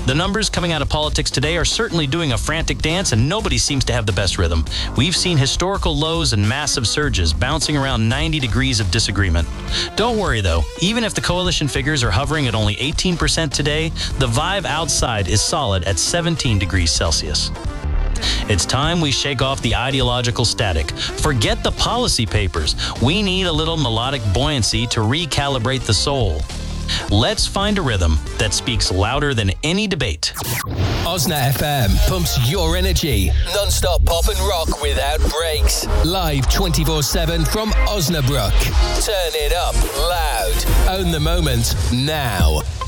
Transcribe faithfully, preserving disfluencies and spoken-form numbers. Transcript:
The numbers coming out of politics today are certainly doing a frantic dance, and nobody seems to have the best rhythm. We've seen historical lows and massive surges, bouncing around ninety degrees of disagreement. Don't worry, though. Even if the coalition figures are hovering at only eighteen percent today, the vibe outside is solid at seventeen degrees Celsius. It's time we shake off the ideological static. Forget the policy papers. We need a little melodic buoyancy to recalibrate the soul. Let's find a rhythm that speaks louder than any debate. Osna F M pumps your energy. Non-stop pop and rock without breaks. Live twenty-four seven from Osnabrück. Turn it up loud. Own the moment now.